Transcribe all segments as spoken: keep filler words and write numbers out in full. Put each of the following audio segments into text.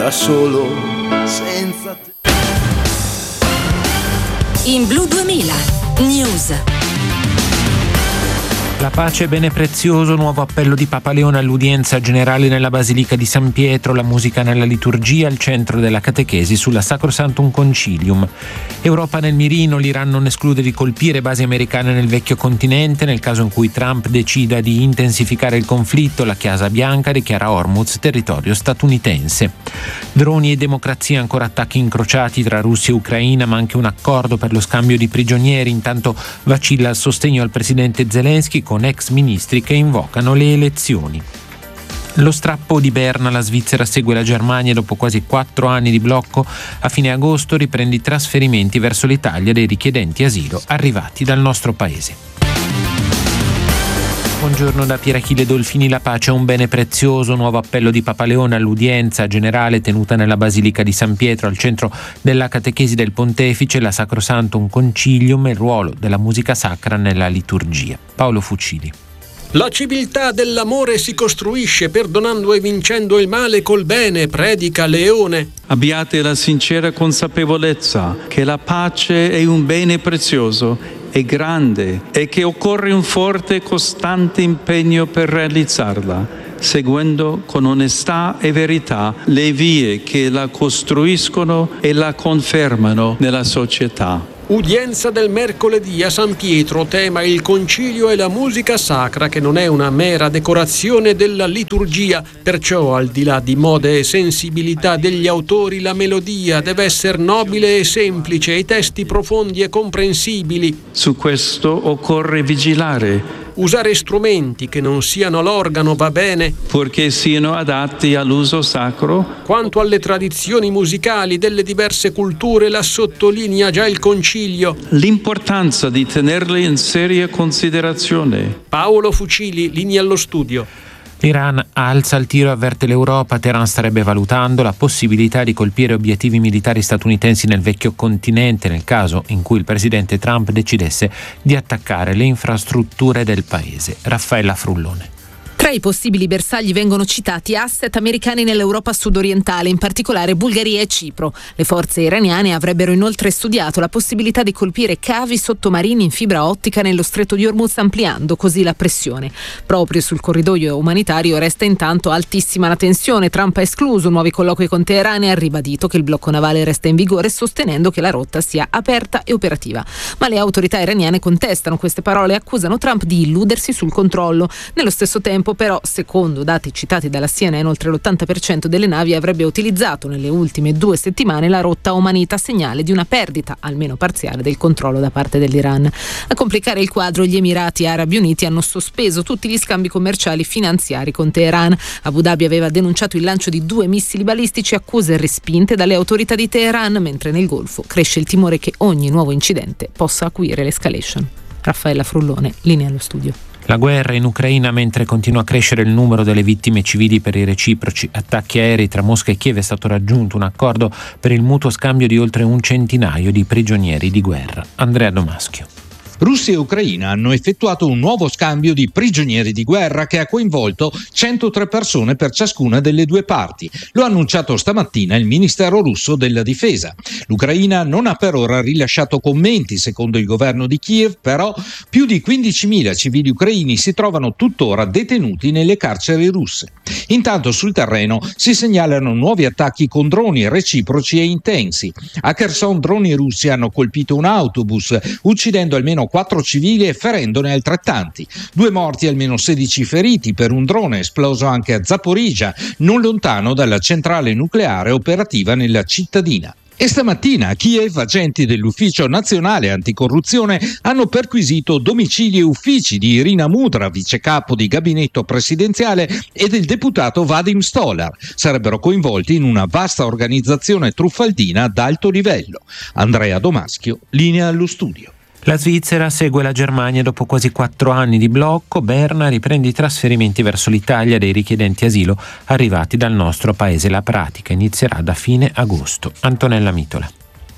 da solo senza te. In Blu duemila News. La pace è bene prezioso, nuovo appello di Papa Leone all'udienza generale nella Basilica di San Pietro, la musica nella liturgia al centro della catechesi sulla Sacrosanctum Concilium. Europa nel mirino, l'Iran non esclude di colpire basi americane nel vecchio continente nel caso in cui Trump decida di intensificare il conflitto, la Casa Bianca dichiara Hormuz territorio statunitense. Droni e democrazia, ancora attacchi incrociati tra Russia e Ucraina, ma anche un accordo per lo scambio di prigionieri, intanto vacilla il sostegno al presidente Zelensky con ex ministri che invocano le elezioni. Lo strappo di Berna, la Svizzera segue la Germania e dopo quasi quattro anni di blocco a fine agosto riprende i trasferimenti verso l'Italia dei richiedenti asilo arrivati dal nostro paese. Buongiorno da Pier Achille Dolfini. La pace è un bene prezioso, nuovo appello di Papa Leone all'udienza generale tenuta nella Basilica di San Pietro, al centro della catechesi del Pontefice, la Sacrosanctum Concilium e il ruolo della musica sacra nella liturgia. Paolo Fucili. La civiltà dell'amore si costruisce perdonando e vincendo il male col bene, predica Leone. Abbiate la sincera consapevolezza che la pace è un bene prezioso e grande e che occorre un forte e costante impegno per realizzarla, seguendo con onestà e verità le vie che la costruiscono e la confermano nella società. Udienza del mercoledì a San Pietro, tema il concilio e la musica sacra, che non è una mera decorazione della liturgia, perciò al di là di mode e sensibilità degli autori la melodia deve essere nobile e semplice, i testi profondi e comprensibili. Su questo occorre vigilare. Usare strumenti che non siano l'organo va bene, purché siano adatti all'uso sacro. Quanto alle tradizioni musicali delle diverse culture, la sottolinea già il concilio. L'importanza di tenerle in seria considerazione. Paolo Fucili, linea allo studio. L'Iran alza il tiro e avverte l'Europa. Teheran starebbe valutando la possibilità di colpire obiettivi militari statunitensi nel vecchio continente nel caso in cui il presidente Trump decidesse di attaccare le infrastrutture del paese. Raffaella Frullone. Tra i possibili bersagli vengono citati asset americani nell'Europa sudorientale, in particolare Bulgaria e Cipro. Le forze iraniane avrebbero inoltre studiato la possibilità di colpire cavi sottomarini in fibra ottica nello stretto di Hormuz, ampliando così la pressione. Proprio sul corridoio umanitario resta intanto altissima la tensione. Trump ha escluso nuovi colloqui con Teheran e ha ribadito che il blocco navale resta in vigore, sostenendo che la rotta sia aperta e operativa. Ma le autorità iraniane contestano queste parole e accusano Trump di illudersi sul controllo. Nello stesso tempo, però, secondo dati citati dalla C N N, oltre l'ottanta per cento delle navi avrebbe utilizzato nelle ultime due settimane la rotta omanita, segnale di una perdita, almeno parziale, del controllo da parte dell'Iran. A complicare il quadro, gli Emirati Arabi Uniti hanno sospeso tutti gli scambi commerciali finanziari con Teheran. Abu Dhabi aveva denunciato il lancio di due missili balistici, accuse respinte dalle autorità di Teheran, mentre nel Golfo cresce il timore che ogni nuovo incidente possa acuire l'escalation. Raffaella Frullone, linea allo studio. La guerra in Ucraina, mentre continua a crescere il numero delle vittime civili per i reciproci attacchi aerei tra Mosca e Kiev, è stato raggiunto un accordo per il mutuo scambio di oltre un centinaio di prigionieri di guerra. Andrea Domaschio. Russia e Ucraina hanno effettuato un nuovo scambio di prigionieri di guerra che ha coinvolto centotré persone per ciascuna delle due parti. Lo ha annunciato stamattina il Ministero russo della Difesa. L'Ucraina non ha per ora rilasciato commenti. Secondo il governo di Kiev, però, più di quindicimila civili ucraini si trovano tuttora detenuti nelle carceri russe. Intanto sul terreno si segnalano nuovi attacchi con droni reciproci e intensi. A Kherson droni russi hanno colpito un autobus, uccidendo almeno quattro civili e ferendone altrettanti. Due morti e almeno sedici feriti per un drone esploso anche a Zaporizhzhia, non lontano dalla centrale nucleare operativa nella cittadina. E stamattina a Kiev agenti dell'Ufficio Nazionale Anticorruzione hanno perquisito domicili e uffici di Irina Mudra, vicecapo di gabinetto presidenziale, e del deputato Vadim Stolar. Sarebbero coinvolti in una vasta organizzazione truffaldina ad alto livello. Andrea Domaschio, linea allo studio. La Svizzera segue la Germania dopo quasi quattro anni di blocco. Berna riprende i trasferimenti verso l'Italia dei richiedenti asilo arrivati dal nostro paese. La pratica inizierà da fine agosto. Antonella Mitola.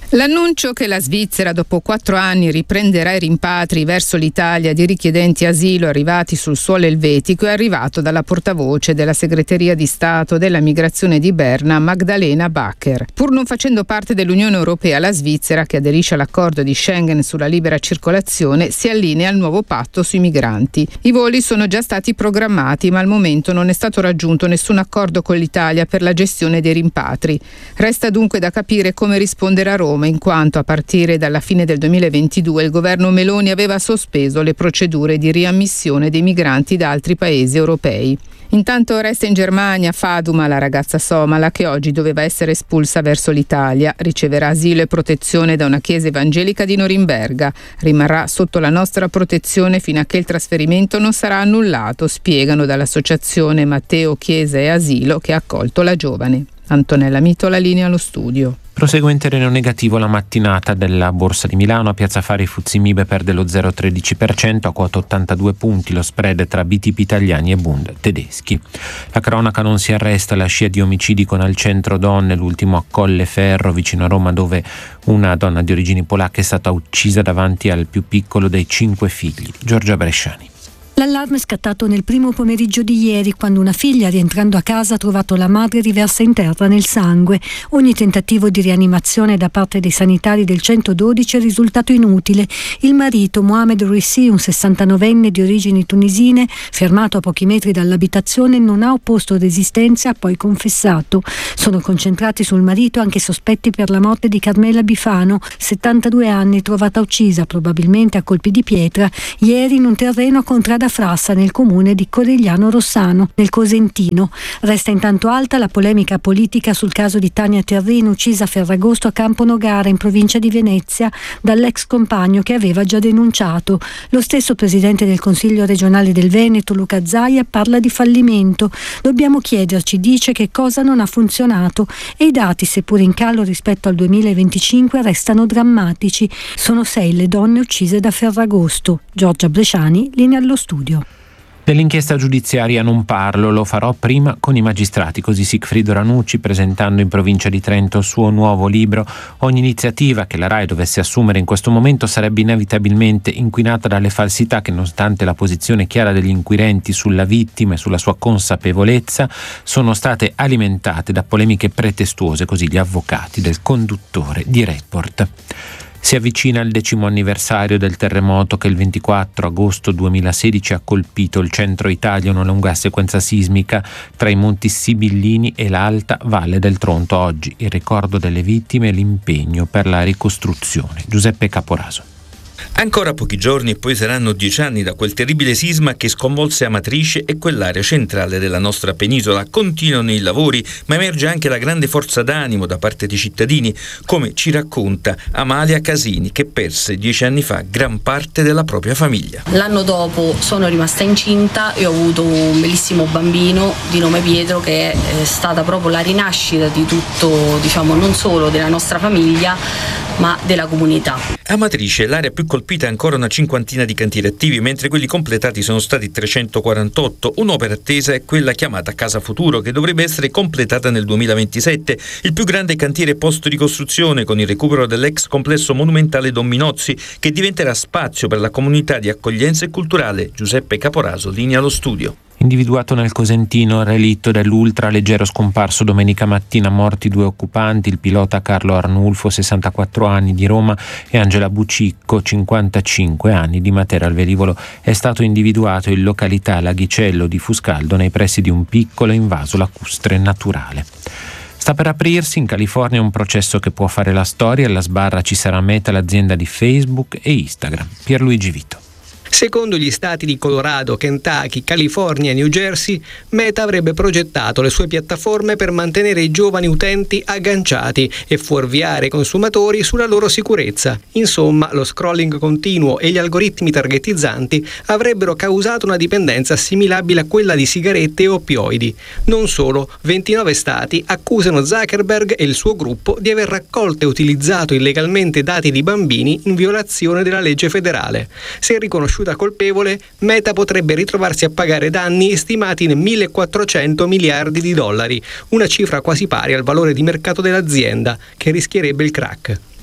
L'annuncio che la Svizzera dopo quattro anni riprenderà i rimpatri verso l'Italia di richiedenti asilo arrivati sul suolo elvetico è arrivato dalla portavoce della Segreteria di Stato della Migrazione di Berna, Magdalena Bacher. Pur non facendo parte dell'Unione Europea, la Svizzera, che aderisce all'accordo di Schengen sulla libera circolazione, si allinea al nuovo patto sui migranti. I voli sono già stati programmati, ma al momento non è stato raggiunto nessun accordo con l'Italia per la gestione dei rimpatri. Resta dunque da capire come risponderà Roma, in quanto a partire dalla fine del duemilaventidue il governo Meloni aveva sospeso le procedure di riammissione dei migranti da altri paesi europei. Intanto resta in Germania Faduma, la ragazza somala che oggi doveva essere espulsa verso l'Italia. Riceverà asilo e protezione da una chiesa evangelica di Norimberga. Rimarrà sotto la nostra protezione fino a che il trasferimento non sarà annullato, spiegano dall'associazione Matteo Chiesa e Asilo che ha accolto la giovane. Antonella Mito, la linea allo studio. Prosegue in terreno negativo la mattinata della Borsa di Milano. A Piazza Fari Fuzzi-Mibe perde lo zero virgola tredici per cento a quota ottantadue punti, lo spread tra B T P italiani e Bund tedeschi. La cronaca non si arresta, la scia di omicidi con al centro donne, l'ultimo a Colleferro vicino a Roma, dove una donna di origini polacche è stata uccisa davanti al più piccolo dei cinque figli. Giorgia Bresciani. L'allarme è scattato nel primo pomeriggio di ieri, quando una figlia, rientrando a casa, ha trovato la madre riversa in terra nel sangue. Ogni tentativo di rianimazione da parte dei sanitari del centododici è risultato inutile. Il marito, Mohamed Rissi, un sessantanovenne di origini tunisine, fermato a pochi metri dall'abitazione, non ha opposto resistenza, ha poi confessato. Sono concentrati sul marito anche sospetti per la morte di Carmela Bifano, settantadue anni, trovata uccisa, probabilmente a colpi di pietra, ieri in un terreno a Contrada Frassa, nel comune di Corigliano Rossano, nel Cosentino. Resta intanto alta la polemica politica sul caso di Tania Terrino, uccisa a Ferragosto a Camponogara, in provincia di Venezia, dall'ex compagno che aveva già denunciato. Lo stesso presidente del Consiglio regionale del Veneto, Luca Zaia, parla di fallimento. Dobbiamo chiederci, dice, che cosa non ha funzionato, e i dati, seppur in calo rispetto al duemilaventicinque, restano drammatici. Sono sei le donne uccise da Ferragosto. Giorgia Bresciani, linea allo studio. Dell'inchiesta giudiziaria non parlo, lo farò prima con i magistrati, così Sigfrido Ranucci, presentando in provincia di Trento il suo nuovo libro. Ogni iniziativa che la RAI dovesse assumere in questo momento sarebbe inevitabilmente inquinata dalle falsità che, nonostante la posizione chiara degli inquirenti sulla vittima e sulla sua consapevolezza, sono state alimentate da polemiche pretestuose, così gli avvocati del conduttore di Report. Si avvicina il decimo anniversario del terremoto che il ventiquattro agosto duemilasedici ha colpito il centro Italia, una lunga sequenza sismica tra i Monti Sibillini e l'alta Valle del Tronto. Oggi il ricordo delle vittime e l'impegno per la ricostruzione. Giuseppe Caporaso. Ancora pochi giorni e poi saranno dieci anni da quel terribile sisma che sconvolse Amatrice e quell'area centrale della nostra penisola. Continuano i lavori, ma emerge anche la grande forza d'animo da parte dei cittadini, come ci racconta Amalia Casini, che perse dieci anni fa gran parte della propria famiglia. L'anno dopo sono rimasta incinta e ho avuto un bellissimo bambino di nome Pietro, che è stata proprio la rinascita di tutto, diciamo, non solo della nostra famiglia, ma della comunità. Amatrice, l'area più colpita, ha ancora una cinquantina di cantieri attivi, mentre quelli completati sono stati trecentoquarantotto. Un'opera attesa è quella chiamata Casa Futuro, che dovrebbe essere completata nel duemilaventisette, il più grande cantiere post-ricostruzione, con il recupero dell'ex complesso monumentale Don Minozzi, che diventerà spazio per la comunità di accoglienza e culturale. Giuseppe Caporaso, linea allo studio. Individuato nel Cosentino il relitto dell'ultraleggero scomparso domenica mattina, morti due occupanti, il pilota Carlo Arnulfo, sessantaquattro anni, di Roma, e Angela Bucicco, cinquantacinque anni, di Matera. Il velivolo è stato individuato in località Laghicello di Fuscaldo, nei pressi di un piccolo invaso lacustre naturale. Sta per aprirsi in California un processo che può fare la storia. Alla sbarra ci sarà Meta, l'azienda di Facebook, e Instagram. Pierluigi Vito. Secondo gli stati di Colorado, Kentucky, California e New Jersey, Meta avrebbe progettato le sue piattaforme per mantenere i giovani utenti agganciati e fuorviare i consumatori sulla loro sicurezza. Insomma, lo scrolling continuo e gli algoritmi targetizzanti avrebbero causato una dipendenza assimilabile a quella di sigarette e oppioidi. Non solo, ventinove stati accusano Zuckerberg e il suo gruppo di aver raccolto e utilizzato illegalmente dati di bambini in violazione della legge federale. Se riconosciuta colpevole, Meta potrebbe ritrovarsi a pagare danni stimati in millequattrocento miliardi di dollari, una cifra quasi pari al valore di mercato dell'azienda, che rischierebbe il crack.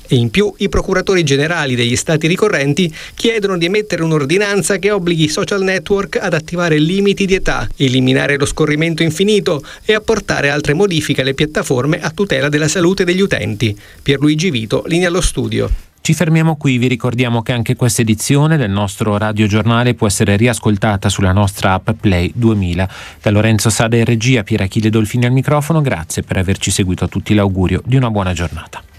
E in più i procuratori generali degli stati ricorrenti chiedono di emettere un'ordinanza che obblighi i social network ad attivare limiti di età, eliminare lo scorrimento infinito e apportare altre modifiche alle piattaforme a tutela della salute degli utenti. Pierluigi Vito, linea allo studio. Ci fermiamo qui, vi ricordiamo che anche questa edizione del nostro radiogiornale può essere riascoltata sulla nostra app Play duemila. Da Lorenzo Sada in regia, Pier Achille Dolfini al microfono, grazie per averci seguito, a tutti l'augurio di una buona giornata.